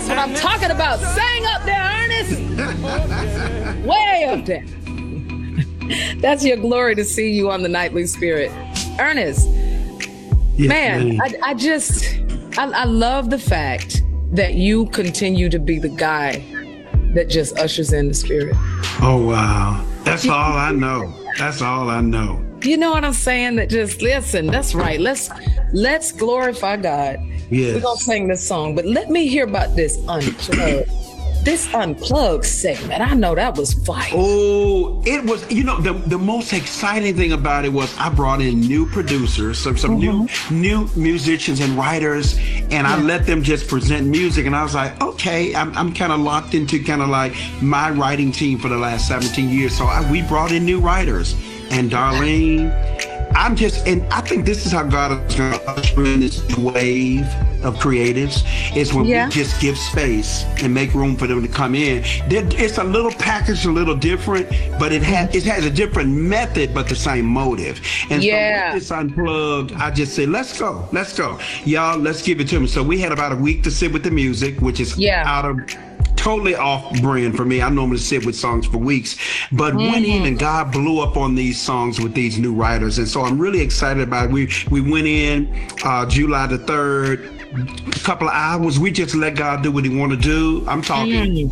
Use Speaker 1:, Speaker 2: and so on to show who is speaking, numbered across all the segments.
Speaker 1: That's what I'm talking about. Sing up there, Ernest. Way up there. That's your glory to see you on the Nightly Spirit. Ernest,
Speaker 2: Yes,
Speaker 1: man, I love the fact that you continue to be the guy that just ushers in the Spirit.
Speaker 2: Oh, wow. That's all I know. That's all I know.
Speaker 1: You know what I'm saying? That just listen. That's right. Let's glorify God.
Speaker 2: Yes.
Speaker 1: We're gonna sing this song, but let me hear about this unplugged. This unplugged segment. I know that was fire.
Speaker 2: Oh, it was, the most exciting thing about it was I brought in new producers, some new musicians and writers, and I let them just present music. And I was like, okay, I'm kind of locked into kind of like my writing team for the last 17 years. So we brought in new writers. And Darlene, and I think this is how God is going to usher in this wave of creatives, is when we just give space and make room for them to come in. It's a little packaged, a little different, but it has a different method, but the same motive. And so with this unplugged, I just say, let's go. Y'all, let's give it to them. So we had about a week to sit with the music, which is totally off brand for me. I normally sit with songs for weeks, but went in and God blew up on these songs with these new writers. And so I'm really excited about it. We went in July the 3rd, a couple of hours. We just let God do what he want to do. I'm talking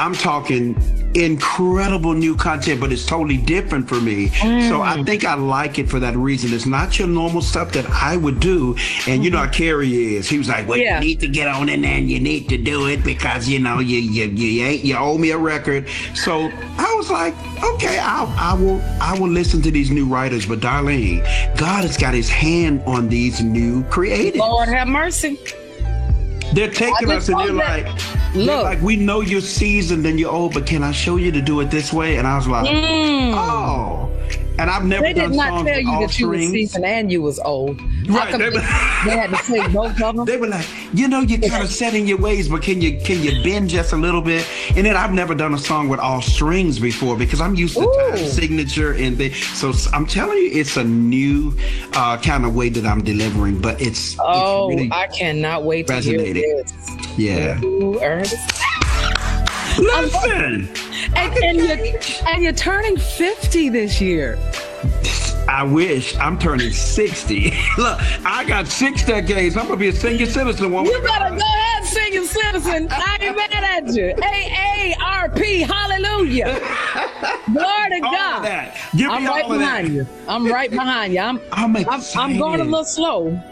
Speaker 2: incredible new content, but it's totally different for me. So I think I like it for that reason. It's not your normal stuff that I would do. And you know how Kerry is. He was like, well, you need to get on in there and you need to do it because, you owe me a record. So I was like, okay, I will listen to these new writers. But Darlene, God has got his hand on these new creatives.
Speaker 1: Lord have mercy.
Speaker 2: They're taking us and they're like, we know you're seasoned and you're old, but can I show you to do it this way? And I was like, oh. And I've never done songs with all strings. They did not tell you that you were seasoned and you was old.
Speaker 1: Right. They had to say both of them.
Speaker 2: They were like, you're kind of set in your ways, but can you bend just a little bit? And then I've never done a song with all strings before because I'm used to time signature so I'm telling you, it's a new kind of way that I'm delivering, but it's really
Speaker 1: I cannot wait to hear this.
Speaker 2: Yeah.
Speaker 1: Ooh, Ernest.
Speaker 2: Listen.
Speaker 1: And you're turning 50 this year.
Speaker 2: I wish. I'm turning 60. Look, I got 6 decades. I'm going to be a senior citizen.
Speaker 1: You better go ahead, senior citizen. I ain't mad at you. AARP, hallelujah. Glory to God.
Speaker 2: That. Give me
Speaker 1: I'm right behind you. I'm right behind you. I'm going a little slow.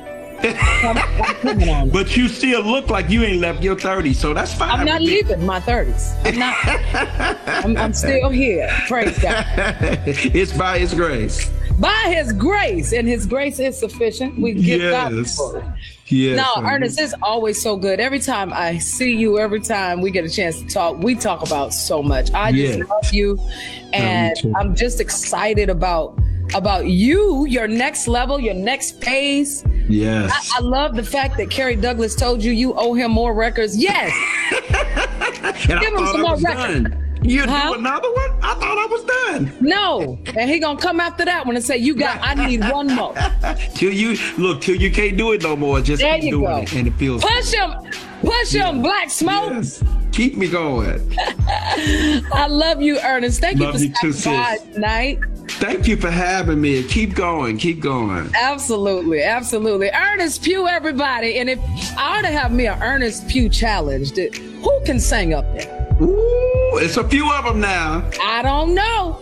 Speaker 2: But you still look like you ain't left your 30s, so that's fine.
Speaker 1: I'm not leaving my 30s. I'm still here. Praise God.
Speaker 2: It's by his grace.
Speaker 1: By his grace, and his grace is sufficient. We give God the glory.
Speaker 2: Yes.
Speaker 1: No, Ernest, it's always so good. Every time I see you, every time we get a chance to talk, we talk about so much. I just love you, and I'm just excited about you, your next level, your next phase.
Speaker 2: Yes.
Speaker 1: I love the fact that Kerry Douglas told you owe him more records. Yes.
Speaker 2: Give him some more records. You do another one? I thought I was done.
Speaker 1: No. And he gonna come after that one and say, I need one more.
Speaker 2: Till you can't do it no more. Just
Speaker 1: there
Speaker 2: keep doing it. And it feels
Speaker 1: Push him, Black Smoke.
Speaker 2: Yes. Keep me going.
Speaker 1: I love you, Ernest. Thank you for stopping by tonight.
Speaker 2: Thank you for having me. Keep going.
Speaker 1: Absolutely. Ernest Pugh, everybody. And if I ought to have me an Ernest Pugh challenge, who can sing up there?
Speaker 2: Ooh, it's a few of them now.
Speaker 1: I don't know.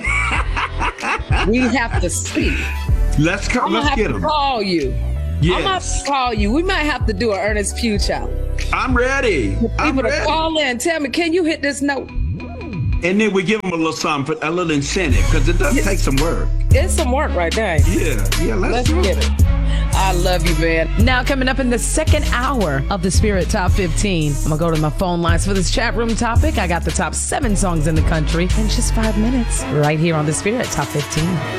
Speaker 1: We have to see.
Speaker 2: Let's get them.
Speaker 1: I'm gonna call you.
Speaker 2: Yes.
Speaker 1: I'm gonna call you. We might have to do an Ernest Pugh challenge.
Speaker 2: I'm ready.
Speaker 1: People to call in, tell me, can you hit this note?
Speaker 2: And then we give them a little something, a little incentive, because it does take some work.
Speaker 1: It's some work right there.
Speaker 2: Yeah, let's
Speaker 1: get it. I love you, man. Now, coming up in the second hour of the Spirit Top 15, I'm going to go to my phone lines for this chat room topic. I got the top 7 songs in the country in just 5 minutes right here on the Spirit Top 15.